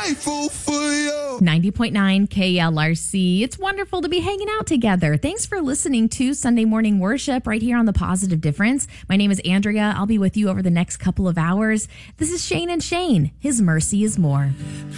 grateful for you. 90.9 KLRC. It's wonderful to be hanging out together. Thanks for listening to Sunday Morning Worship right here on The Positive Difference. My name is Andrea. I'll be with you over the next couple of hours. This is Shane and Shane. His mercy is more.